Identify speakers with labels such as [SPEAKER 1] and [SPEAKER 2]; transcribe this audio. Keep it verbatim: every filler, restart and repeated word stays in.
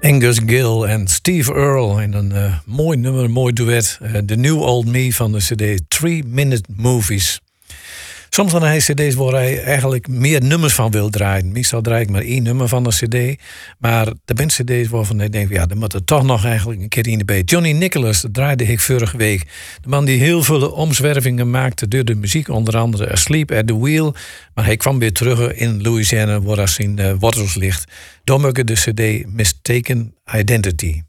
[SPEAKER 1] Angus Gill en Steve Earle in een uh, mooi nummer, een mooi duet. Uh, The New Old Me van de cd Three Minute Movies. Soms dan hij cd's waar hij eigenlijk meer nummers van wil draaien. Meestal draai ik maar één nummer van de cd. Maar er zijn cd's waarvan ik denk, ja, er moet er toch nog eigenlijk een keer in bij. Johnny Nicholas, dat draaide ik vorige week. De man die heel veel omzwervingen maakte door de muziek. Onder andere Asleep at the Wheel. Maar hij kwam weer terug in Louisiana, waar hij zijn uh, wortels ligt. Door de cd Mistaken Identity.